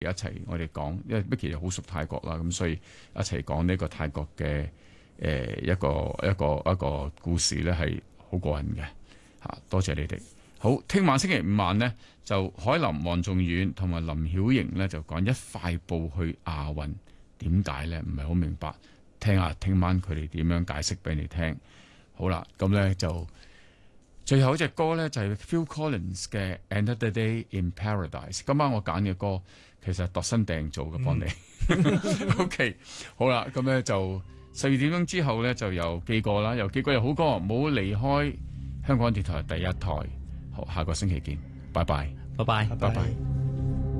一齊我哋講，因為 Micky 又好熟泰國啦，咁所以一齊講呢個泰國嘅一個故事咧，係好過癮嘅嚇。多謝你哋。好，聽晚星期五晚呢，就海林、黃仲遠同埋林曉瑩呢，就講一塊布去亞運，點解呢？唔係好明白，聽下聽晚佢哋點樣解釋俾你聽。好啦，咁呢就最後一隻歌呢，就係 Phil Collins 嘅 Another Day in Paradise。今晚我揀嘅歌其實度身訂做嘅，幫你。OK， 好啦，咁呢就12點鐘之後呢，就有記過啦，有記過又好歌，唔好離開香港電台第一台。好，下個星期見，拜拜， 拜拜， 拜拜。